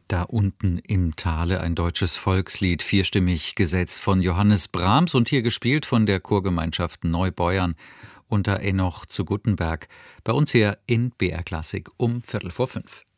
Da unten im Tale, ein deutsches Volkslied, vierstimmig gesetzt von Johannes Brahms und hier gespielt von der Chorgemeinschaft Neubeuern unter Enoch zu Guttenberg. Bei uns hier in BR Klassik um 4:45.